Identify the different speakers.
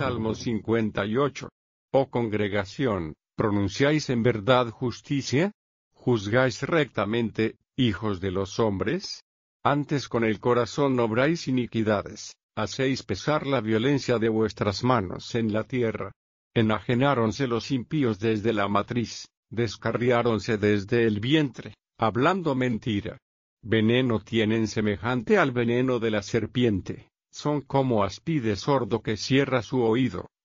Speaker 1: Salmo 58. Oh congregación, ¿pronunciáis en verdad justicia? ¿Juzgáis rectamente, hijos de los hombres? Antes con el corazón obráis iniquidades, hacéis pesar la violencia de vuestras manos en la tierra. Enajenáronse los impíos desde la matriz, descarriáronse desde el vientre, hablando mentira. Veneno tienen semejante al veneno de la serpiente, son como áspide sordo que cierra su oído.